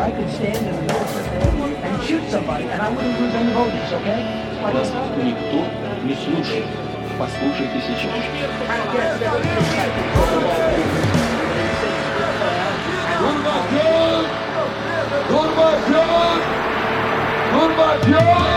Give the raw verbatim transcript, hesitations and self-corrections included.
I could stand in the middle of the and shoot somebody, and I wouldn't lose any voters, okay? Вас никто не слушает. Послушайте сейчас. Durma Gök! Durma Gök! Durma Gök!